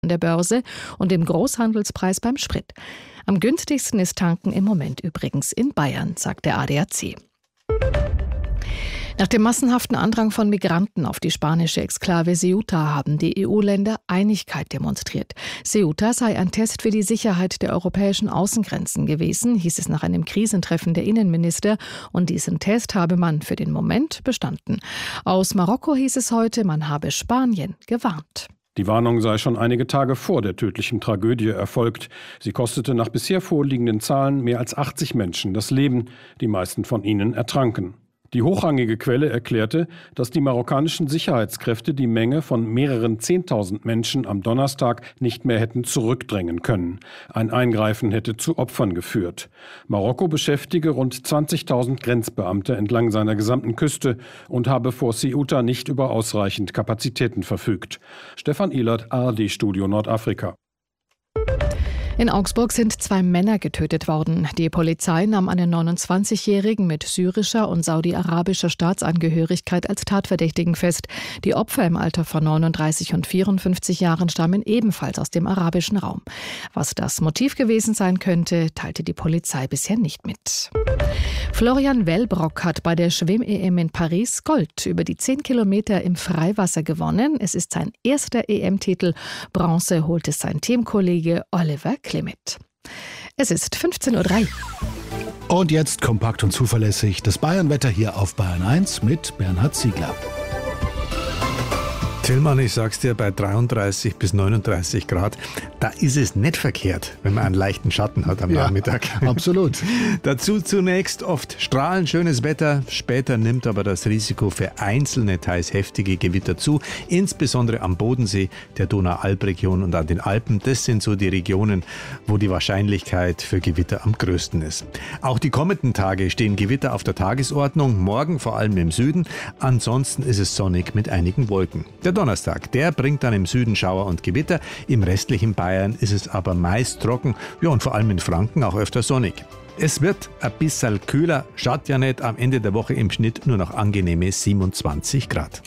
der Börse und dem Großhandelspreis beim Sprit. Am günstigsten ist Tanken im Moment übrigens in Bayern, sagt der ADAC. Nach dem massenhaften Andrang von Migranten auf die spanische Exklave Ceuta haben die EU-Länder Einigkeit demonstriert. Ceuta sei ein Test für die Sicherheit der europäischen Außengrenzen gewesen, hieß es nach einem Krisentreffen der Innenminister. Und diesen Test habe man für den Moment bestanden. Aus Marokko hieß es heute, man habe Spanien gewarnt. Die Warnung sei schon einige Tage vor der tödlichen Tragödie erfolgt. Sie kostete nach bisher vorliegenden Zahlen mehr als 80 Menschen das Leben. Die meisten von ihnen ertranken. Die hochrangige Quelle erklärte, dass die marokkanischen Sicherheitskräfte die Menge von mehreren 10.000 Menschen am Donnerstag nicht mehr hätten zurückdrängen können. Ein Eingreifen hätte zu Opfern geführt. Marokko beschäftige rund 20.000 Grenzbeamte entlang seiner gesamten Küste und habe vor Ceuta nicht über ausreichend Kapazitäten verfügt. Stefan Ehlert, ARD-Studio Nordafrika. In Augsburg sind 2 Männer getötet worden. Die Polizei nahm einen 29-Jährigen mit syrischer und saudi-arabischer Staatsangehörigkeit als Tatverdächtigen fest. Die Opfer im Alter von 39 und 54 Jahren stammen ebenfalls aus dem arabischen Raum. Was das Motiv gewesen sein könnte, teilte die Polizei bisher nicht mit. Florian Wellbrock hat bei der Schwimm-EM in Paris Gold über die 10 Kilometer im Freiwasser gewonnen. Es ist sein erster EM-Titel. Bronze holte sein Teamkollege Oliver Clement. Es ist 15:03 Uhr. Und jetzt kompakt und zuverlässig das Bayern-Wetter hier auf Bayern 1 mit Bernhard Ziegler. Tillmann, ich sag's dir, bei 33 bis 39 Grad, da ist es nicht verkehrt, wenn man einen leichten Schatten hat am Nachmittag. Absolut. Dazu zunächst oft strahlend schönes Wetter, später nimmt aber das Risiko für einzelne, teils heftige Gewitter zu, insbesondere am Bodensee, der Donau-Alb-Region und an den Alpen. Das sind so die Regionen, wo die Wahrscheinlichkeit für Gewitter am größten ist. Auch die kommenden Tage stehen Gewitter auf der Tagesordnung, morgen vor allem im Süden, ansonsten ist es sonnig mit einigen Wolken. Der Donnerstag, der bringt dann im Süden Schauer und Gewitter. Im restlichen Bayern ist es aber meist trocken, ja, und vor allem in Franken auch öfter sonnig. Es wird ein bisschen kühler, schaut ja nicht, am Ende der Woche im Schnitt nur noch angenehme 27 Grad.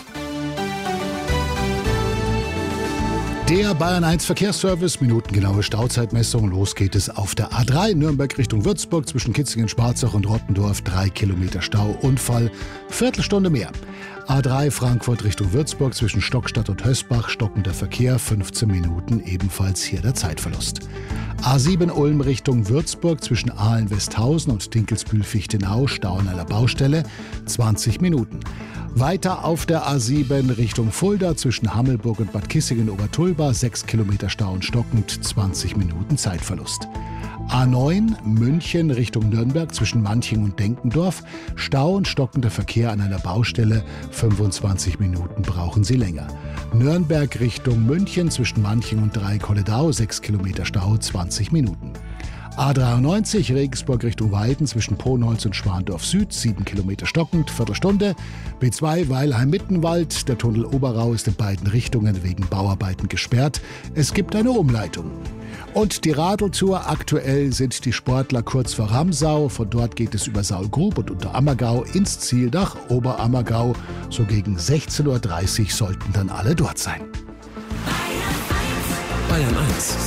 Der Bayern 1 Verkehrsservice, minutengenaue Stauzeitmessung. Los geht es auf der A3 Nürnberg Richtung Würzburg zwischen Kitzingen, Sparzach und Rottendorf. 3 Kilometer Stau, Unfall, Viertelstunde mehr. A3 Frankfurt Richtung Würzburg zwischen Stockstadt und Hösbach, stockender Verkehr, 15 Minuten, ebenfalls hier der Zeitverlust. A7 Ulm Richtung Würzburg zwischen Aalen-Westhausen und Dinkelsbühl-Fichtenau, Stau an einer Baustelle, 20 Minuten. Weiter auf der A7 Richtung Fulda zwischen Hammelburg und Bad Kissingen-Obertulba, 6 Kilometer Stau und stockend, 20 Minuten Zeitverlust. A9 München Richtung Nürnberg zwischen Manching und Denkendorf. Stau und stockender Verkehr an einer Baustelle. 25 Minuten brauchen Sie länger. Nürnberg Richtung München zwischen Manching und Dreikolledau. 6 Kilometer Stau, 20 Minuten. A93 Regensburg Richtung Weiden zwischen Ponholz und Schwandorf Süd, 7 Kilometer stockend, Viertelstunde. B2 Weilheim-Mittenwald, der Tunnel Oberau ist in beiden Richtungen wegen Bauarbeiten gesperrt. Es gibt eine Umleitung. Und die Radeltour, aktuell sind die Sportler kurz vor Ramsau. Von dort geht es über Saulgrub und Unterammergau ins Ziel nach Oberammergau. So gegen 16:30 Uhr sollten dann alle dort sein. Bayern 1.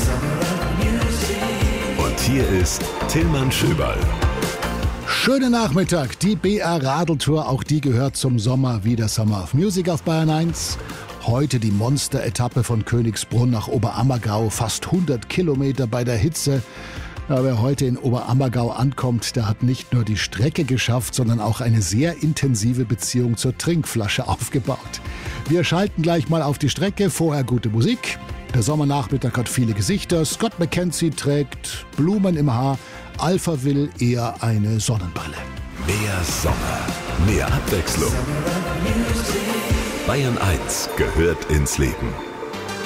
Und hier ist Tillmann Schöberl. Schönen Nachmittag, die BR Radeltour, auch die gehört zum Sommer wie der Summer of Music auf Bayern 1. Heute die Monster-Etappe von Königsbrunn nach Oberammergau, fast 100 Kilometer bei der Hitze. Ja, wer heute in Oberammergau ankommt, der hat nicht nur die Strecke geschafft, sondern auch eine sehr intensive Beziehung zur Trinkflasche aufgebaut. Wir schalten gleich mal auf die Strecke, vorher gute Musik. Der Sommernachmittag hat viele Gesichter. Scott McKenzie trägt Blumen im Haar. Alpha will eher eine Sonnenbrille. Mehr Sommer, mehr Abwechslung. Bayern 1 gehört ins Leben.